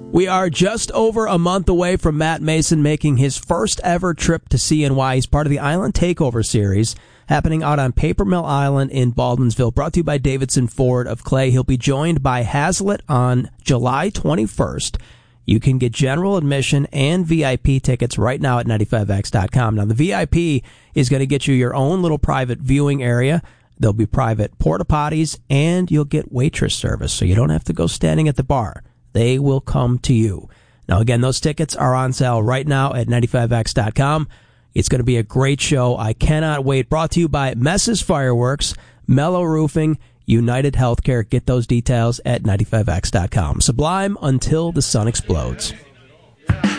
We are just over a month away from Matt Mason making his first ever trip to CNY. He's part of the Island Takeover series happening out on Paper Mill Island in Baldwinsville, brought to you by Davidson Ford of Clay. He'll be joined by Hazlitt on July 21st. You can get general admission and VIP tickets right now at 95X.com. Now, the VIP is going to get you your own little private viewing area. There'll be private porta potties, and you'll get waitress service, so you don't have to go standing at the bar. They will come to you. Now, again, those tickets are on sale right now at 95X.com. It's going to be a great show. I cannot wait. Brought to you by Mess's Fireworks, Mellow Roofing, United Healthcare. Get those details at 95X.com. Sublime until the sun explodes.